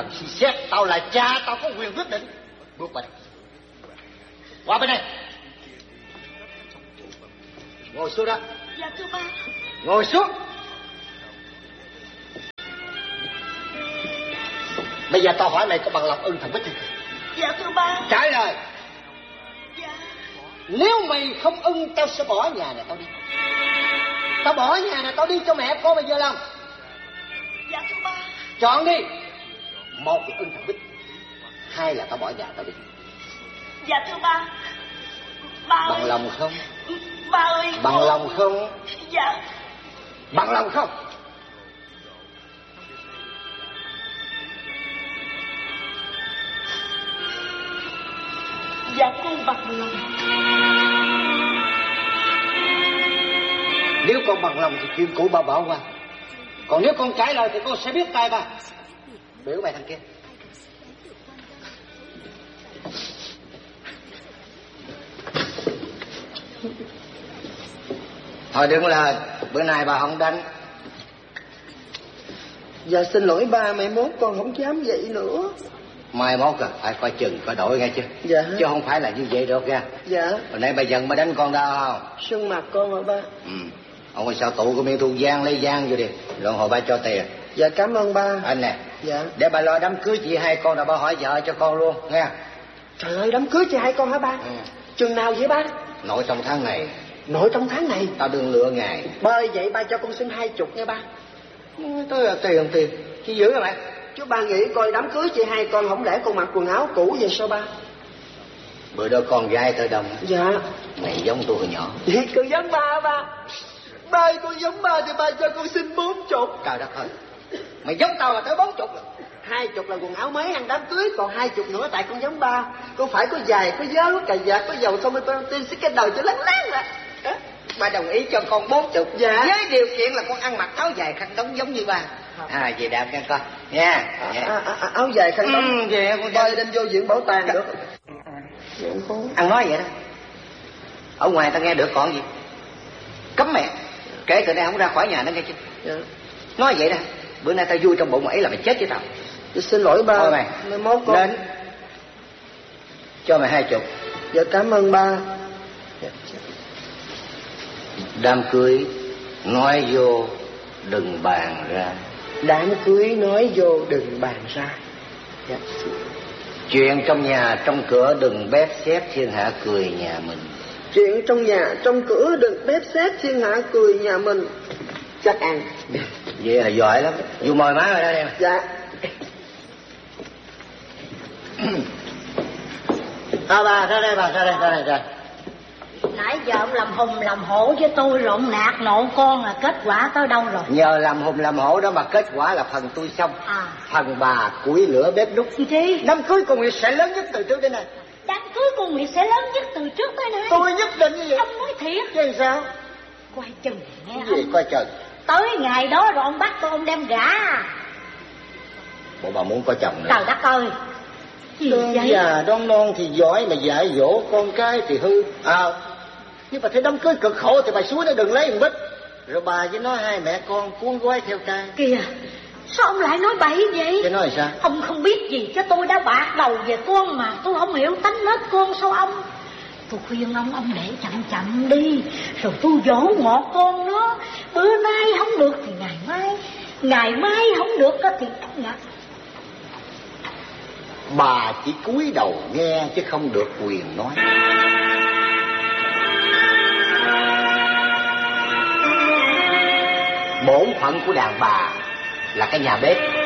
suy xét, tao là cha, tao có quyền quyết định. Bước qua đây. Qua bên đây. Ngồi xuống đó. Dạ thưa ba. Ngồi xuống. Bây giờ tao hỏi mày có bằng lòng ưng thằng Bích hay không? Dạ thưa ba. Trả lời. Dạ. Nếu mày không ưng, tao sẽ bỏ nhà này tao đi. Tao bỏ nhà này tao đi cho mẹ con mày vừa lòng. Dạ thưa ba. Chọn đi. Một là ưng thằng Bích, hai là tao bỏ nhà tao đi. Dạ thưa ba. Ba Bằng ơi. lòng không? Ba ơi. Bằng con... lòng không? Dạ. Bằng lòng không? Dạ con bằng lòng. Nếu con bằng lòng thì chuyện cũ ba bỏ qua. Còn nếu con trái lời thì con sẽ biết tay ba. Biểu mày thằng kia. Thôi đừng lời, bữa nay bà không đánh. Dạ xin lỗi ba, mai mốt con không dám vậy nữa. Mai mốt à, phải coi chừng, coi đổi nghe chưa? Dạ. Chứ không phải là như vậy được nha. Dạ. Hồi nãy bà giận bà đánh con đau không? Sưng mặt con hả ba? Ông ơi sao tụ cái miệng thu giang lấy giang vô đi. Rồi hồi ba cho tiền. Dạ cảm ơn ba. Anh nè. Dạ. Để bà lo đám cưới chị hai con, là ba hỏi vợ cho con luôn nghe. Trời ơi, đám cưới chị hai con hả ba? Chừng nào vậy ba? Nội trong tháng này. Nội trong tháng này? Tao đừng lựa ngày. Ba ơi, vậy ba cho con xin 20 nha ba. Tôi là tiền chứ giữ rồi mẹ. Chứ ba nghĩ coi đám cưới chị hai con không lẽ con mặc quần áo cũ vậy sao ba? Bữa đó con gái tới đông. Dạ. Mày giống tôi hồi nhỏ. Vậy con giống ba ba. Ba ơi, con giống ba thì ba cho con xin 40. Trời đất ơi. Mày giống tao là tới 40 rồi. 20 là quần áo mới ăn đám cưới, còn 20 nữa tại con giống ba. Con phải có giày, có vớ, có cà vạt, có dầu xong rồi con tin xích cái đầu cho láng láng ra. Ba đồng ý cho con 40. Dạ. Với điều kiện là con ăn mặc áo dài khăn đóng giống như ba. À về đạp nha con nha. Áo dài khăn đóng. Về con ba đem vô viện bảo tàng được. Ăn nói vậy đó. Ở ngoài ta nghe được còn gì. Cấm mẹ. Kể từ đây không ra khỏi nhà nó nghe chứ. Dạ. Nói vậy đó. Bữa nay tao vui trong bụng ấy là mày chết với tao. Dạ, xin lỗi ba. Thôi mày. Mai mốt con. Đến. Cho mày 20. Dạ cảm ơn ba. Đám cưới nói vô đừng bàn ra. Đám cưới nói vô đừng bàn ra. Dạ. Chuyện trong nhà trong cửa đừng bếp xếp thiên hạ cười nhà mình. Chuyện trong nhà trong cửa đừng bếp xếp thiên hạ cười nhà mình. Chắc ăn. Vậy là giỏi lắm. Vô mời má rồi đó em. Dạ. Bà ra đây, bà ra đây. Nãy giờ ông làm hùng làm hổ với tôi lộn nạt nộ con là kết quả tới đâu rồi? Nhờ làm hùng làm hổ đó mà kết quả là phần tôi xong. Phần bà củi lửa bếp núc. Gì? Đám cưới con Nguyệt sẽ lớn nhất từ trước đến nay. Đám cưới con Nguyệt sẽ lớn nhất từ trước tới nay. Tôi nhất định như vậy. Ông nói thiệt. Chứ sao? Quay chừng nghe Cái gì coi chừng? Tới ngày đó rồi ông bắt tôi ông đem gả. Bộ bà muốn có chồng nữa. Trời đất ơi. Đón già đón non thì giỏi mà dạy dỗ con cái thì hư. Nhưng mà thấy đám cưới cực khổ thì bà xuống đó đừng lấy thằng Bích. Rồi bà với nó hai mẹ con cuốn gói theo trai. Kìa, sao ông lại nói bậy vậy? Chứ nói sao? Ông không biết gì chứ tôi đã bạc đầu về con mà. Tôi không hiểu tánh nết con sao ông. Tôi khuyên ông để chậm chậm đi. Rồi tôi dỗ ngọt con nó. Bữa nay không được thì ngày mai. Ngày mai không được thì ngặt. Bà chỉ cúi đầu nghe chứ không được quyền nói. Bổn phận của đàn bà là cái nhà bếp.